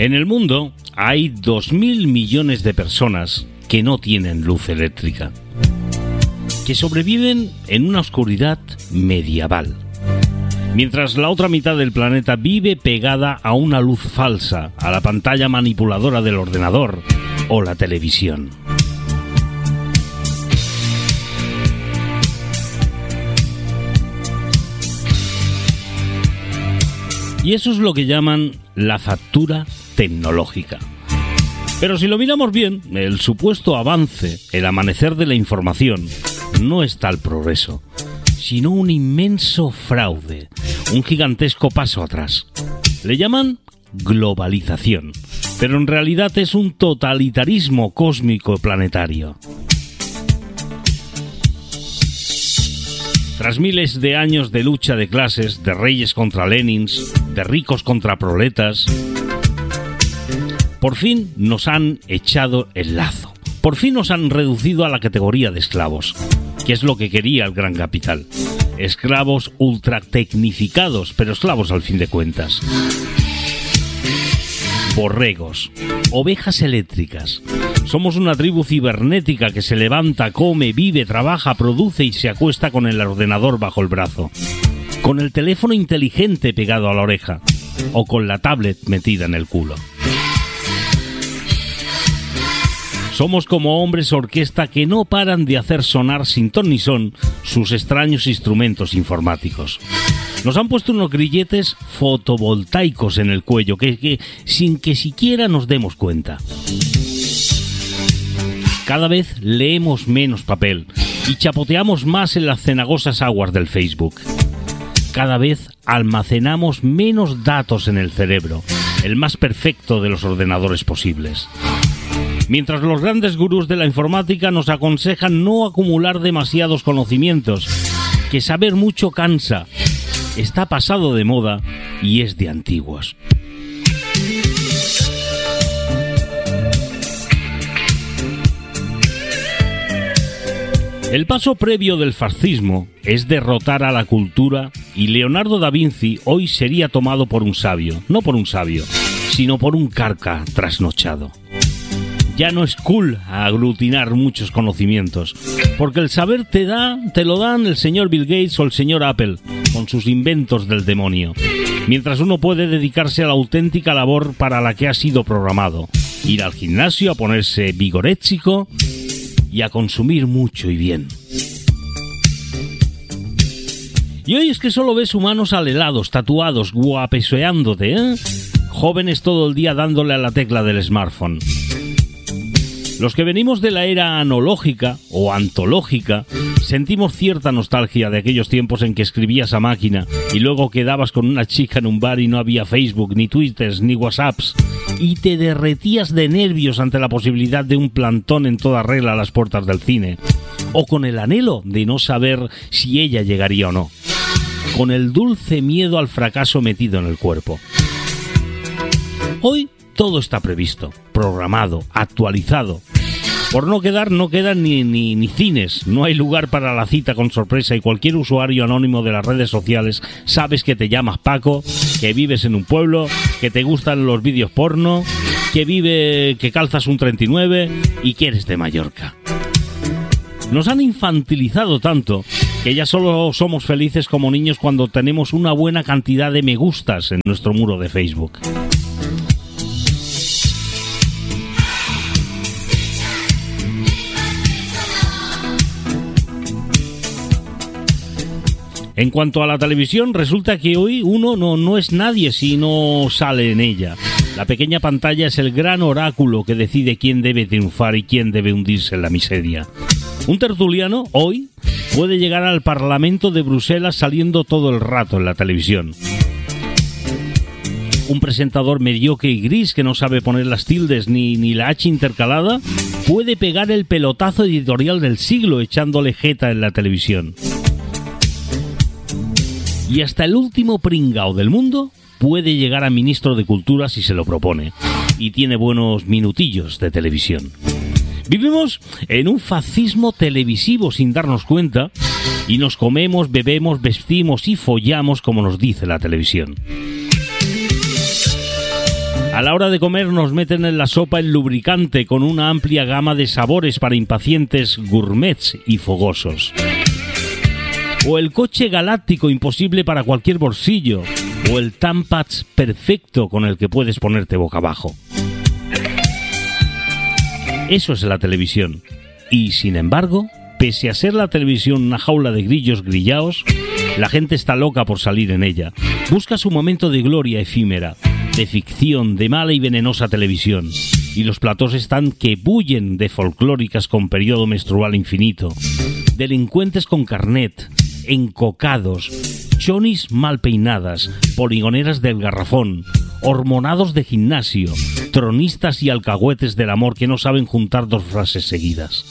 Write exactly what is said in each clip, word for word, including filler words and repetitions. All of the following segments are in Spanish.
En el mundo hay dos mil millones de personas que no tienen luz eléctrica, que sobreviven en una oscuridad medieval, mientras la otra mitad del planeta vive pegada a una luz falsa, a la pantalla manipuladora del ordenador o la televisión. Y eso es lo que llaman la factura tecnológica. Pero si lo miramos bien, el supuesto avance, el amanecer de la información, no es tal progreso, sino un inmenso fraude, un gigantesco paso atrás. Le llaman globalización, pero en realidad es un totalitarismo cósmico planetario. Tras miles de años de lucha de clases, de reyes contra Lenins, de ricos contra proletas, por fin nos han echado el lazo. Por fin nos han reducido a la categoría de esclavos, que es lo que quería el gran capital. Esclavos ultratecnificados, pero esclavos al fin de cuentas. Borregos, ovejas eléctricas. Somos una tribu cibernética que se levanta, come, vive, trabaja, produce y se acuesta con el ordenador bajo el brazo, con el teléfono inteligente pegado a la oreja o con la tablet metida en el culo. Somos como hombres orquesta que no paran de hacer sonar sin ton ni son sus extraños instrumentos informáticos. Nos han puesto unos grilletes fotovoltaicos en el cuello que, que sin que siquiera nos demos cuenta. Cada vez leemos menos papel y chapoteamos más en las cenagosas aguas del Facebook. Cada vez almacenamos menos datos en el cerebro, el más perfecto de los ordenadores posibles. Mientras los grandes gurús de la informática nos aconsejan no acumular demasiados conocimientos, que saber mucho cansa, está pasado de moda y es de antiguos. El paso previo del fascismo es derrotar a la cultura y Leonardo da Vinci hoy sería tomado por un sabio, no por un sabio, sino por un carca trasnochado. Ya no es cool aglutinar muchos conocimientos, porque el saber te da, te lo dan el señor Bill Gates o el señor Apple, con sus inventos del demonio, mientras uno puede dedicarse a la auténtica labor para la que ha sido programado, ir al gimnasio a ponerse vigoréxico y a consumir mucho y bien. Y hoy es que solo ves humanos alelados, tatuados, guapeseándote, ¿eh? Jóvenes todo el día dándole a la tecla del smartphone. Los que venimos de la era analógica o antológica sentimos cierta nostalgia de aquellos tiempos en que escribías a máquina y luego quedabas con una chica en un bar y no había Facebook, ni Twitters, ni WhatsApps y te derretías de nervios ante la posibilidad de un plantón en toda regla a las puertas del cine, o con el anhelo de no saber si ella llegaría o no, con el dulce miedo al fracaso metido en el cuerpo. Hoy todo está previsto, programado, actualizado. Por no quedar, no quedan ni, ni, ni cines, no hay lugar para la cita con sorpresa y cualquier usuario anónimo de las redes sociales sabes que te llamas Paco, que vives en un pueblo, que te gustan los vídeos porno, que vive, que calzas un treinta y nueve y que eres de Mallorca. Nos han infantilizado tanto que ya solo somos felices como niños cuando tenemos una buena cantidad de me gustas en nuestro muro de Facebook. En cuanto a la televisión, resulta que hoy uno no, no es nadie si no sale en ella. La pequeña pantalla es el gran oráculo que decide quién debe triunfar y quién debe hundirse en la miseria. Un tertuliano, hoy, puede llegar al Parlamento de Bruselas saliendo todo el rato en la televisión. Un presentador mediocre y gris que no sabe poner las tildes ni, ni la H intercalada puede pegar el pelotazo editorial del siglo echándole jeta en la televisión. Y hasta el último pringao del mundo puede llegar a ministro de Cultura si se lo propone. Y tiene buenos minutillos de televisión. Vivimos en un fascismo televisivo sin darnos cuenta y nos comemos, bebemos, vestimos y follamos como nos dice la televisión. A la hora de comer nos meten en la sopa el lubricante con una amplia gama de sabores para impacientes gourmets y fogosos. O el coche galáctico imposible para cualquier bolsillo. O el Tampax perfecto con el que puedes ponerte boca abajo. Eso es la televisión. Y sin embargo, pese a ser la televisión una jaula de grillos grillaos, la gente está loca por salir en ella. Busca su momento de gloria efímera, de ficción, de mala y venenosa televisión. Y los platós están que bullen de folclóricas con periodo menstrual infinito, delincuentes con carnet, encocados, chonis mal peinadas, poligoneras del garrafón, hormonados de gimnasio, tronistas y alcahuetes del amor que no saben juntar dos frases seguidas.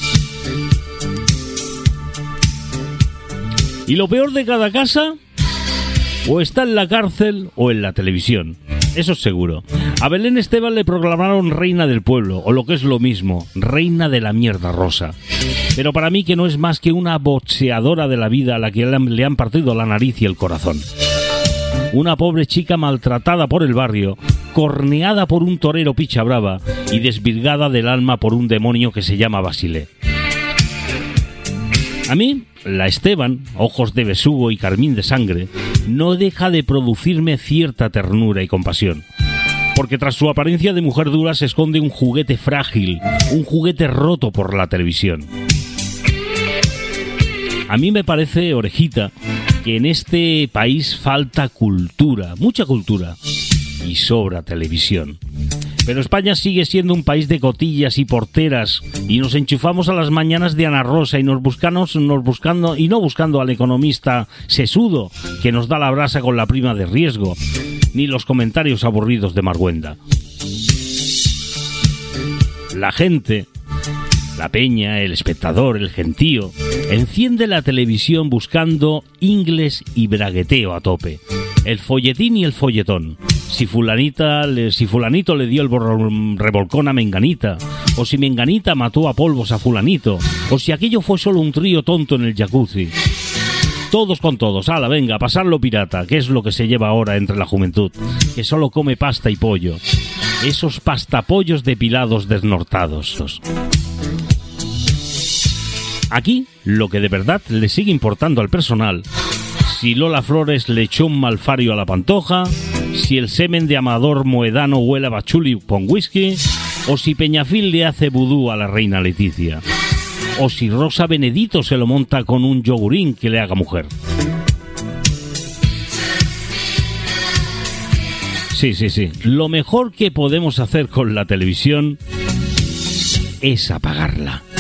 Y lo peor de cada casa, o está en la cárcel o en la televisión. Eso es seguro. A Belén Esteban le proclamaron reina del pueblo, o lo que es lo mismo, reina de la mierda rosa. Pero para mí que no es más que una boxeadora de la vida a la que le han partido la nariz y el corazón. Una pobre chica maltratada por el barrio, corneada por un torero picha brava y desvirgada del alma por un demonio que se llama Basile. A mí, la Esteban, ojos de besugo y carmín de sangre, no deja de producirme cierta ternura y compasión. Porque tras su apariencia de mujer dura se esconde un juguete frágil, un juguete roto por la televisión. A mí me parece, orejita, que en este país falta cultura, mucha cultura, y sobra televisión. Pero España sigue siendo un país de cotillas y porteras, y nos enchufamos a las mañanas de Ana Rosa y nos buscamos, nos buscando y no buscando al economista sesudo que nos da la brasa con la prima de riesgo, ni los comentarios aburridos de Marguenda. La gente, la peña, el espectador, el gentío, enciende la televisión buscando ingles y bragueteo a tope. El folletín y el folletón. Si fulanita, le, si fulanito le dio el borrón, revolcón a menganita, o si menganita mató a polvos a fulanito, o si aquello fue solo un trío tonto en el jacuzzi. Todos con todos, ala, venga, pasarlo pirata, que es lo que se lleva ahora entre la juventud, que solo come pasta y pollo. Esos pastapollos depilados desnortados. Aquí, lo que de verdad le sigue importando al personal, si Lola Flores le echó un malfario a la Pantoja, si el semen de Amador Moedano huele a bachuli con whisky, o si Peñafil le hace vudú a la reina Leticia, o si Rosa Benedito se lo monta con un yogurín que le haga mujer. Sí, sí, sí. Lo mejor que podemos hacer con la televisión es apagarla.